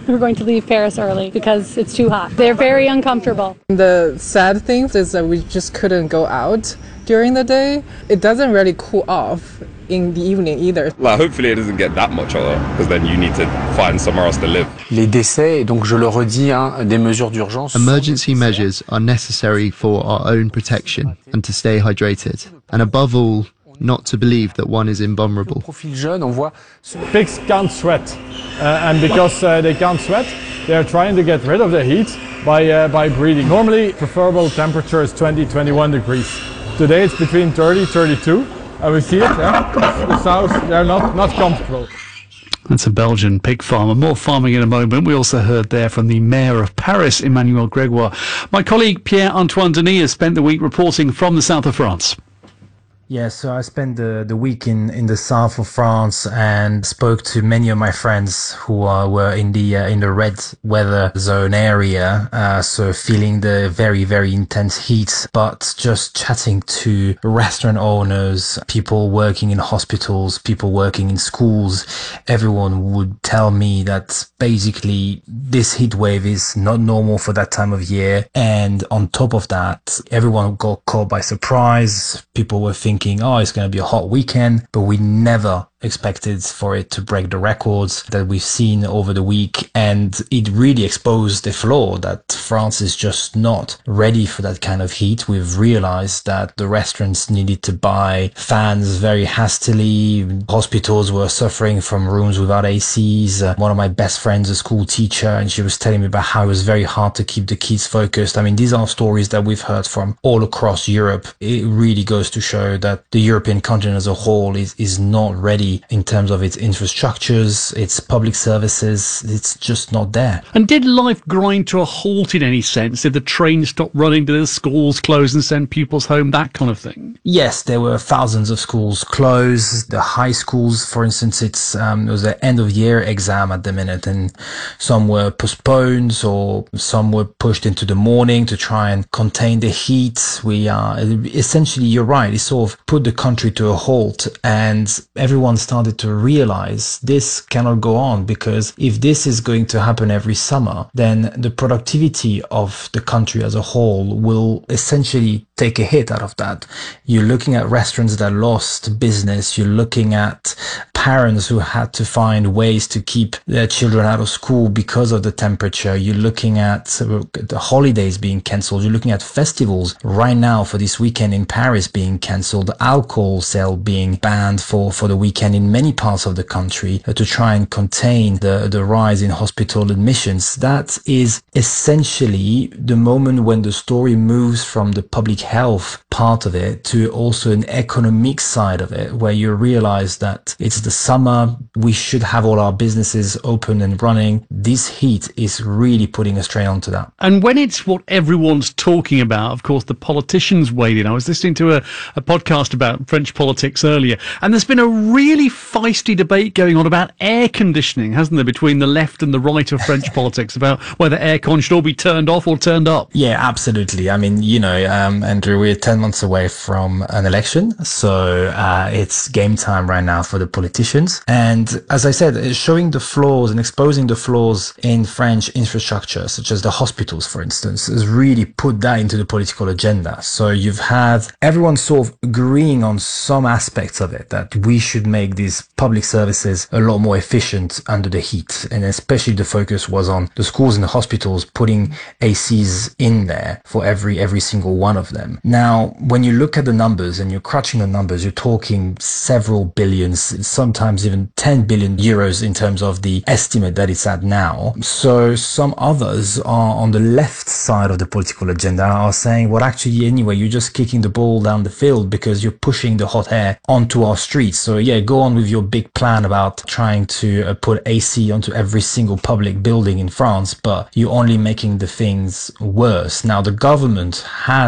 We're going to leave Paris early because it's too hot. They're very uncomfortable. The sad thing is that we just couldn't go out during the day. It doesn't really cool off in the evening either. Like, hopefully it doesn't get that much hotter, because then you need to find somewhere else to live. Les décès, donc je le redis, des mesures d'urgence. Emergency measures are necessary for our own protection and to stay hydrated. And above all, not to believe that one is invulnerable. Profil jeune, on voit Pigs can't sweat, and because they can't sweat, they are trying to get rid of the heat by breathing. Normally, preferable temperature is 20-21 degrees. Today it's between 30-32, and we see it. The sows, they're not comfortable. That's a Belgian pig farmer. More farming in a moment. We also heard there from the Mayor of Paris, Emmanuel Grégoire. My colleague Pierre-Antoine Denis has spent the week reporting from the south of France. Yeah, so I spent the week in the south of France and spoke to many of my friends who were in the red weather zone area, so feeling the very, very intense heat, but just chatting to restaurant owners, people working in hospitals, people working in schools. Everyone would tell me that basically this heat wave is not normal for that time of year, and on top of that, everyone got caught by surprise. People were thinking, oh, it's going to be a hot weekend, but we never expected for it to break the records that we've seen over the week. And it really exposed the flaw that France is just not ready for that kind of heat. We've realized that the restaurants needed to buy fans very hastily. Hospitals were suffering from rooms without ACs. One of my best friends, a school teacher, and she was telling me about how it was very hard to keep the kids focused. I mean, these are stories that we've heard from all across Europe. It really goes to show that the European continent as a whole is not ready in terms of its infrastructures, its public services. It's just not there. And did life grind to a halt in any sense? Did the trains stop running? Did the schools close and send pupils home? That kind of thing? Yes, there were thousands of schools closed. The high schools, for instance, it was an end of year exam at the minute, and some were postponed or some were pushed into the morning to try and contain the heat. Essentially, you're right, it sort of put the country to a halt, and everyone started to realize this cannot go on, because if this is going to happen every summer, then the productivity of the country as a whole will essentially take a hit out of that. You're looking at restaurants that lost business. You're looking at parents who had to find ways to keep their children out of school because of the temperature. You're looking at the holidays being cancelled. You're looking at festivals right now for this weekend in Paris being cancelled, alcohol sale being banned for the weekend in many parts of the country to try and contain the rise in hospital admissions. That is essentially the moment when the story moves from the public health part of it to also an economic side of it, where you realize that it's the summer, we should have all our businesses open and running. This heat is really putting a strain onto that. And when it's what everyone's talking about, of course, the politicians weighed in. I was listening to a podcast about French politics earlier, and there's been a really feisty debate going on about air conditioning, hasn't there, between the left and the right of French politics about whether aircon should all be turned off or turned up. Yeah, absolutely. I mean, Andrew, we're 10 months away from an election, so it's game time right now for the politicians. And as I said, showing the flaws and exposing the flaws in French infrastructure, such as the hospitals, for instance, has really put that into the political agenda. So you've had everyone sort of agreeing on some aspects of it, that we should make these public services a lot more efficient under the heat. And especially the focus was on the schools and the hospitals, putting ACs in there for every single one of them. Now, when you look at the numbers and you're crunching the numbers, you're talking several billions, sometimes even 10 billion euros in terms of the estimate that it's at now. So some others are on the left side of the political agenda are saying, well, actually, anyway, you're just kicking the ball down the field because you're pushing the hot air onto our streets. So yeah, go on with your big plan about trying to put AC onto every single public building in France, but you're only making the things worse. Now, the government has all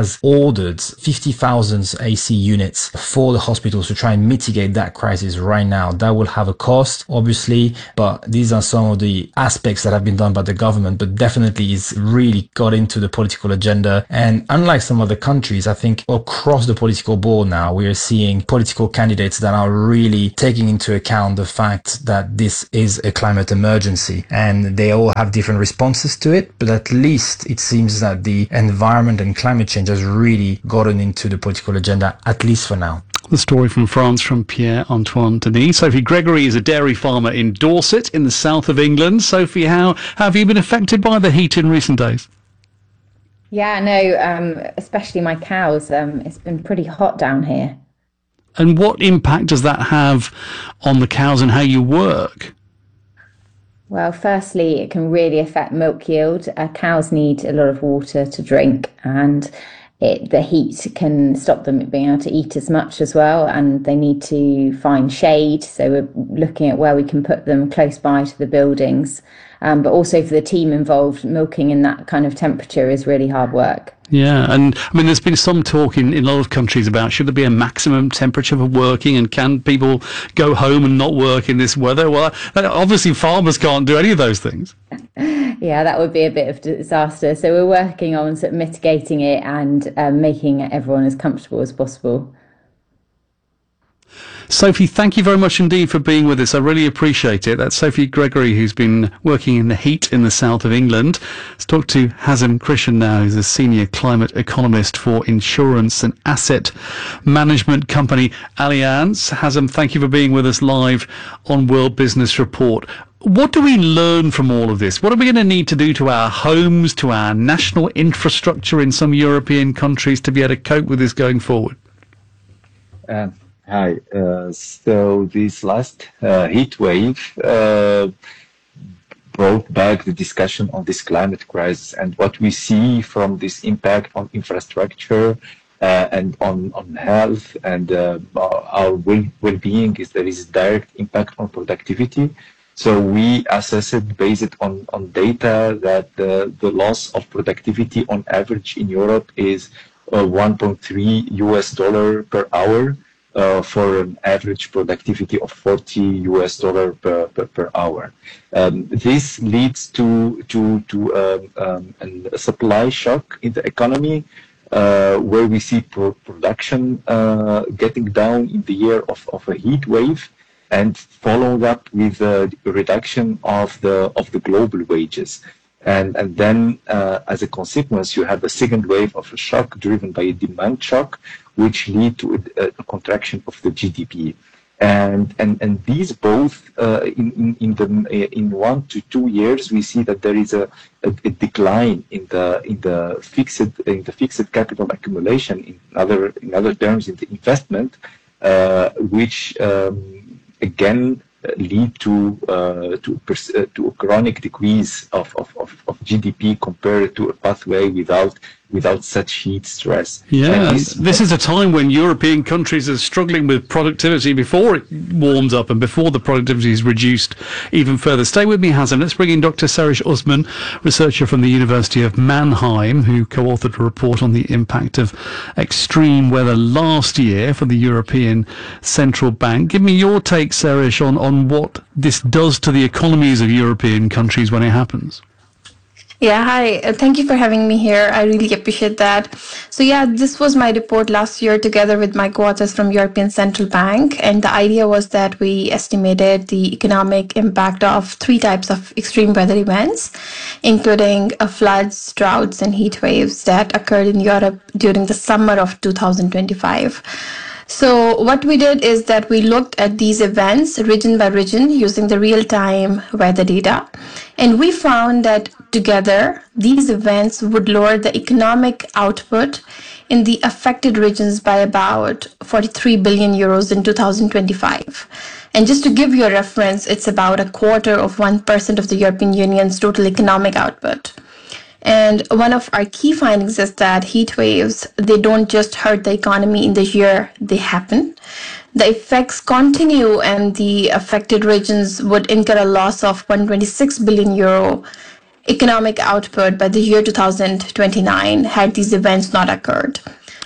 ordered 50,000 AC units for the hospitals to try and mitigate that crisis right now. That will have a cost, obviously, but these are some of the aspects that have been done by the government, but definitely it's really got into the political agenda. And unlike some other countries, I think across the political board now, we are seeing political candidates that are really taking into account the fact that this is a climate emergency, and they all have different responses to it. But at least it seems that the environment and climate change has really gotten into the political agenda, at least for now. The story from France from Pierre-Antoine Denis. Sophie Gregory is a dairy farmer in Dorset in the south of England. Sophie, how have you been affected by the heat in recent days? Yeah, no, especially my cows. It's been pretty hot down here. And what impact does that have on the cows and how you work? Well, firstly, it can really affect milk yield. Cows need a lot of water to drink, and the heat can stop them being able to eat as much as well, and they need to find shade. So we're looking at where we can put them close by to the buildings. But also for the team involved, milking in that kind of temperature is really hard work. Yeah, and I mean, there's been some talk in a lot of countries about should there be a maximum temperature for working, and can people go home and not work in this weather? Well, obviously farmers can't do any of those things. Yeah, that would be a bit of a disaster. So we're working on sort of mitigating it and making everyone as comfortable as possible. Sophie, thank you very much indeed for being with us. I really appreciate it. That's Sophie Gregory, who's been working in the heat in the south of England. Let's talk to Hazem Krishan now, who's a senior climate economist for insurance and asset management company Allianz. Hazem, thank you for being with us live on World Business Report. What do we learn from all of this? What are we going to need to do to our homes, to our national infrastructure in some European countries to be able to cope with this going forward? Hi. So this last heat wave brought back the discussion on this climate crisis, and what we see from this impact on infrastructure and on health and our well-being is there is direct impact on productivity. So we assess it based on data that the loss of productivity on average in Europe is $1.3 per hour. For an average productivity of $40 per hour. This leads to a supply shock in the economy, where we see production getting down in the year of a heat wave, and followed up with a reduction of the global wages. And then, as a consequence, you have a second wave of a shock driven by a demand shock, which lead to a contraction of the GDP. And these both, in 1 to 2 years, we see that there is a decline in the fixed capital accumulation. In other terms, in the investment, which again lead to a chronic decrease of GDP compared to a pathway without such heat stress. Yeah, this is a time when European countries are struggling with productivity before it warms up and before the productivity is reduced even further. Stay with me, Hazem. Let's bring in Dr. Serish Usman, researcher from the University of Mannheim, who co-authored a report on the impact of extreme weather last year for the European Central Bank. Give me your take, Serish, on what this does to the economies of European countries when it happens. Yeah, hi. Thank you for having me here. I really appreciate that. So yeah, this was my report last year together with my co-authors from European Central Bank. And the idea was that we estimated the economic impact of 3 types of extreme weather events, including floods, droughts, and heat waves that occurred in Europe during the summer of 2025. So what we did is that we looked at these events region by region using the real-time weather data. And we found that together, these events would lower the economic output in the affected regions by about 43 billion euros in 2025. And just to give you a reference, it's about 1/4% of the European Union's total economic output. And one of our key findings is that heat waves, they don't just hurt the economy in the year they happen. The effects continue, and the affected regions would incur a loss of 126 billion euro economic output by the year 2029 had these events not occurred.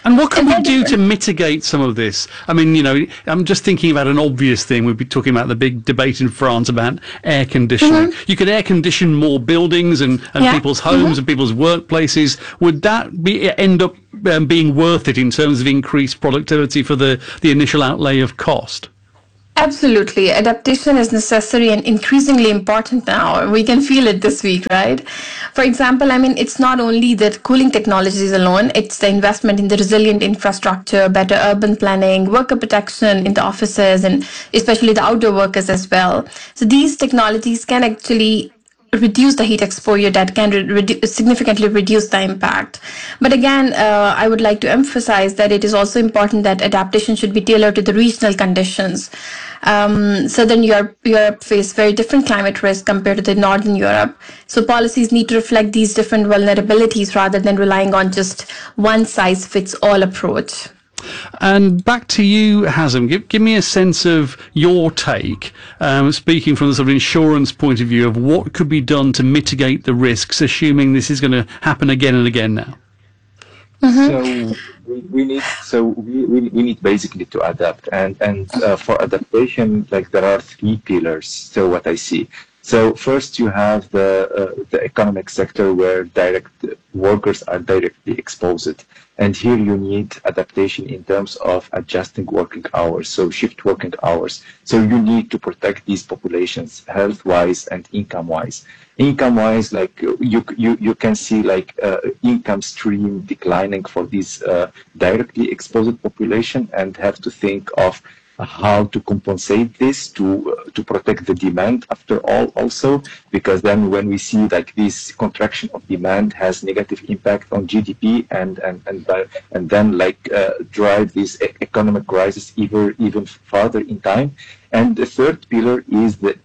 And what can we do to mitigate some of this? I mean, you know, I'm just thinking about an obvious thing. We'd be talking about the big debate in France about air conditioning. You could air condition more buildings and people's homes and people's workplaces. Would that end up being worth it in terms of increased productivity for the initial outlay of cost? Absolutely. Adaptation is necessary and increasingly important now. We can feel it this week, right? For example, I mean, it's not only the cooling technologies alone, it's the investment in the resilient infrastructure, better urban planning, worker protection in the offices, and especially the outdoor workers as well. So these technologies can actually reduce the heat exposure that can significantly reduce the impact. But again, I would like to emphasize that it is also important that adaptation should be tailored to the regional conditions. Southern Europe face very different climate risks compared to the Northern Europe. So policies need to reflect these different vulnerabilities rather than relying on just one size fits all approach. And back to you, Hazem. Give me a sense of your take, speaking from the sort of insurance point of view, of what could be done to mitigate the risks, assuming this is going to happen again and again now. So we need basically to adapt, and for adaptation, like there are three pillars. So what I see. So first, you have the economic sector where direct workers are directly exposed. And here you need adaptation in terms of adjusting working hours, so shift working hours. So you need to protect these populations health-wise and income-wise. Income-wise, like you can see like income stream declining for these directly exposed population, and have to think of how to compensate this to protect the demand after all also, because then when we see like this contraction of demand has negative impact on GDP and then like drive this economic crisis even further in time. And the third pillar is the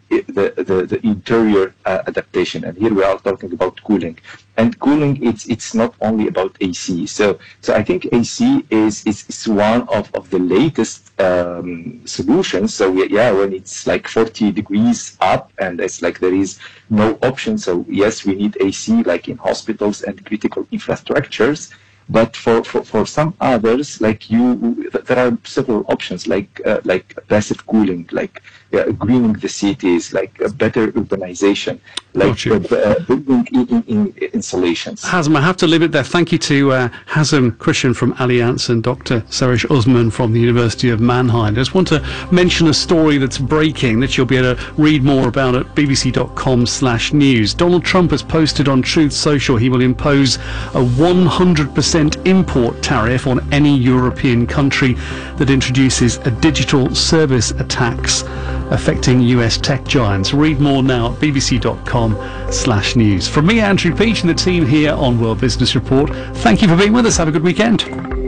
interior adaptation, and here we are talking about cooling. And cooling, it's not only about AC. So I think AC is one of the latest solutions. So when it's like 40 degrees up and it's like there is no option. So yes, we need AC like in hospitals and critical infrastructures. But for some others, like there are several options, like passive cooling, like greening the cities, like better urbanization, like building in installations. Hazem, I have to leave it there. Thank you to Hazem Christian from Allianz and Dr. Sarish Uzman from the University of Mannheim. I just want to mention a story that's breaking that you'll be able to read more about at bbc.com/news. Donald Trump has posted on Truth Social he will impose a 100% import tariff on any European country that introduces a digital service attacks affecting US tech giants. Read more now at bbc.com/news. From me, Andrew Peach, and the team here on World Business Report, thank you for being with us. Have a good weekend.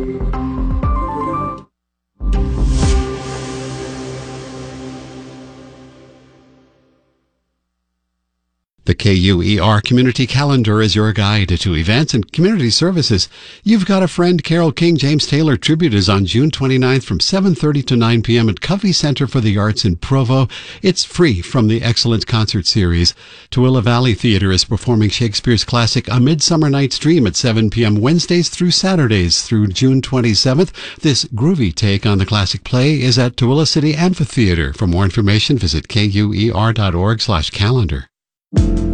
The KUER Community Calendar is your guide to events and community services. You've Got a Friend Carole King James Taylor tribute is on June 29th from 7:30 to 9 p.m. at Covey Center for the Arts in Provo. It's free from the Excellent Concert Series. Tooele Valley Theater is performing Shakespeare's classic A Midsummer Night's Dream at 7 p.m. Wednesdays through Saturdays through June 27th. This groovy take on the classic play is at Tooele City Amphitheater. For more information, visit kuer.org/calendar.